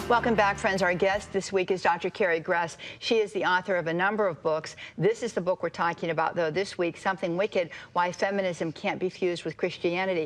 Welcome back, friends. Our guest this week is Dr. Carrie Gress. She is the author of a number of books. This is the book we're talking about, though, this week, Something Wicked: Why Feminism Can't Be Fused with Christianity.